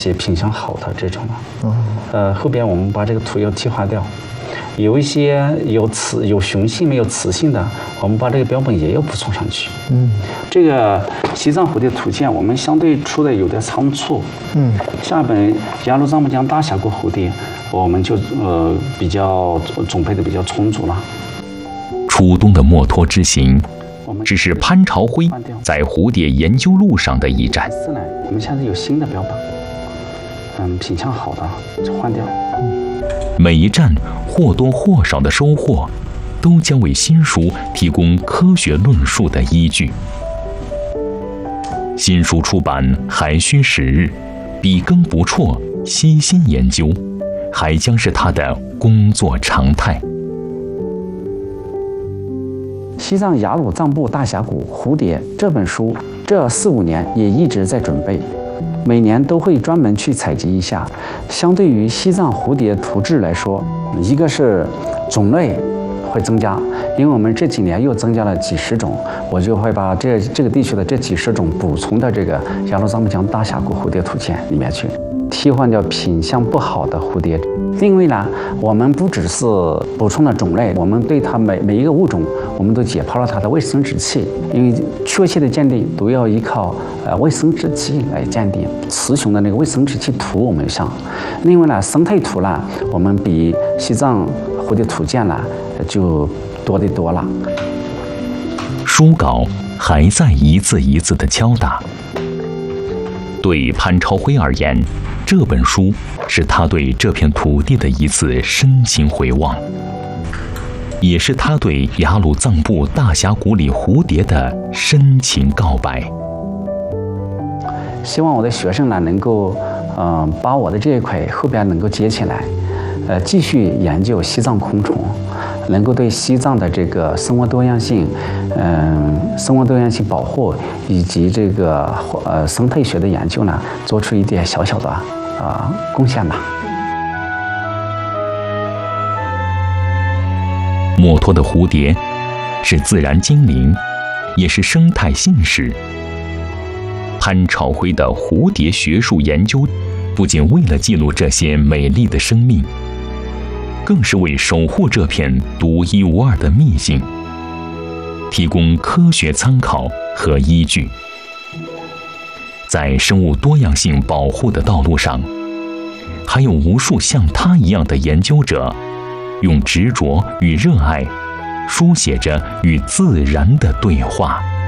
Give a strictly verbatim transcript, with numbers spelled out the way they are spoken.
些品相好的这种的。哦、呃，后边我们把这个图要替换掉，有一些有雌有雄性没有雌性的，我们把这个标本也要补充上去。嗯，这个西藏蝴蝶图鉴我们相对出的有点仓促。嗯，下本雅鲁藏布江大峡谷蝴蝶，我们就呃比较准备的比较充足了。 初冬的墨脱之行，只是潘朝辉在蝴蝶研究路上的一站。 我们现在有新的标本，嗯，品相好的就换掉。 每一站或多或少的收获，都将为新书提供科学论述的依据。新书出版还需时日，笔耕不辍，悉心研究，还将是他的工作常态。 西藏雅鲁藏布大峡谷蝴蝶这本书，这四五年也一直在准备，每年都会专门去采集一下。相对于西藏蝴蝶图志来说，一个是种类会增加，因为我们这几年又增加了几十种，我就会把这这个地区的这几十种补充到这个雅鲁藏布江大峡谷蝴蝶图鉴里面去，替换掉品相不好的蝴蝶。另外呢，我们不只是补充了种类，我们对它每每一个物种，我们都解剖了它的卫生殖器，因为确切的鉴定都要依靠呃卫生殖器来鉴定。雌雄的那个卫生殖器图我们上，另外呢，生态图呢，我们比西藏蝴蝶图鉴呢就多得多了。 书稿还在一字一字的敲打。对潘朝辉而言，这本书是他对这片土地的一次深情回望，也是他对雅鲁藏布大峡谷里蝴蝶的深情告白。 希望我的学生呢能够，嗯、呃，把我的这一块后边能够接起来，呃，继续研究西藏昆虫，能够对西藏的这个生物多样性，嗯、呃，生物多样性保护以及这个呃生态学的研究呢，做出一点小小的啊、呃、贡献吧。 墨脱的蝴蝶是自然精灵，也是生态信使。潘朝辉的蝴蝶学术研究，不仅为了记录这些美丽的生命，更是为守护这片独一无二的秘境提供科学参考和依据。在生物多样性保护的道路上，还有无数像他一样的研究者，用执着与热爱书写着与自然的对话。